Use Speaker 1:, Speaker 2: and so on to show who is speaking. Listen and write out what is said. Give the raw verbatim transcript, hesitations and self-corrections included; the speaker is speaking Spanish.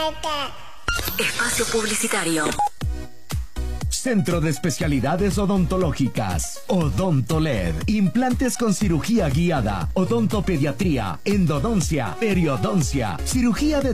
Speaker 1: Espacio publicitario.
Speaker 2: Centro de Especialidades Odontológicas. Odontoled. Implantes con cirugía guiada. Odontopediatría. Endodoncia. Periodoncia. Cirugía de